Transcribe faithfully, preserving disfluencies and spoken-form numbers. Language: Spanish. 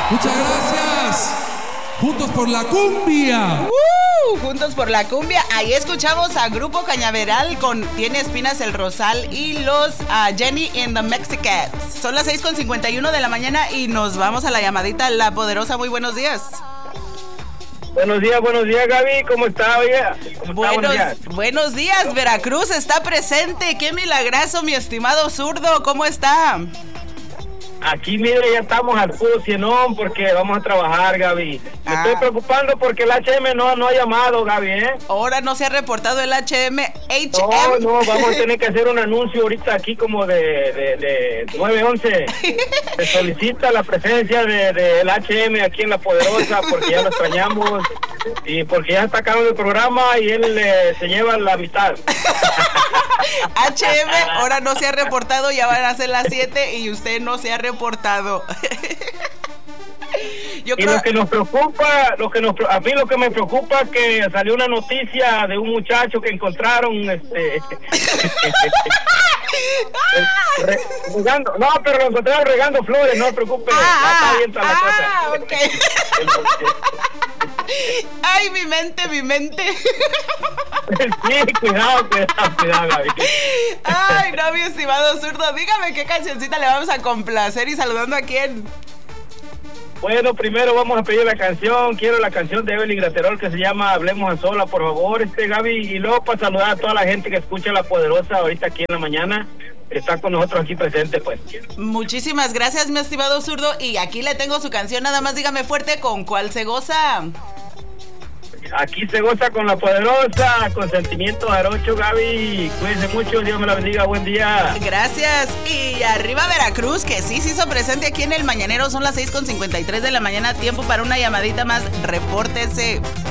Muchas gracias. Juntos por la cumbia. Uh, juntos por la cumbia. Ahí escuchamos a Grupo Cañaveral con Tiene Espinas el Rosal y los uh, Jenny and the Mexicats. Son las seis con cincuenta y uno de la mañana y nos vamos a la llamadita La Poderosa. Muy buenos días. Buenos días, buenos días, Gaby. ¿Cómo está, oiga? ¿Cómo buenos, está? Buenos días. buenos días, Veracruz está presente. Qué milagrazo, mi estimado zurdo. ¿Cómo está? Aquí, mire, ya estamos al puro cienón porque vamos a trabajar, Gaby. Me Ah. estoy preocupando porque el H M no, no ha llamado, Gaby, ¿eh? Ahora no se ha reportado el H M. H No, M. no, vamos a tener que hacer un anuncio ahorita aquí como de, de, de nueve once. Se solicita la presencia del de, de H M aquí en La Poderosa porque ya lo extrañamos y porque ya está acabando el programa y él eh, se lleva la mitad. H M, ahora no se ha reportado, ya van a ser las siete y usted no se ha reportado. Yo Y creo... lo que nos preocupa, lo que nos, a mí lo que me preocupa es que salió una noticia de un muchacho que encontraron, este, re, regando, no, pero lo encontraron regando flores, no se preocupe, Ah, está bien toda la ah, cosa. ok. Ay, mi mente, mi mente. Sí, cuidado, cuidado, cuidado, Gaby. Ay, no, mi estimado zurdo, dígame qué cancioncita le vamos a complacer y saludando a quién. Bueno, primero vamos a pedir la canción, quiero la canción de Evelyn Graterol que se llama Hablemos a Sola, por favor, este Gaby, y luego para saludar a toda la gente que escucha La Poderosa ahorita aquí en la mañana, que está con nosotros aquí presente, pues. Muchísimas gracias, mi estimado zurdo, y aquí le tengo su canción, nada más dígame fuerte con cuál se goza. Aquí se goza con La Poderosa, con sentimiento jarocho, Gaby. Cuídense mucho, Dios me la bendiga, buen día. Gracias. Y arriba Veracruz, que sí se hizo presente aquí en el Mañanero. Son las seis con cincuenta y tres de la mañana. Tiempo para una llamadita más. Repórtese.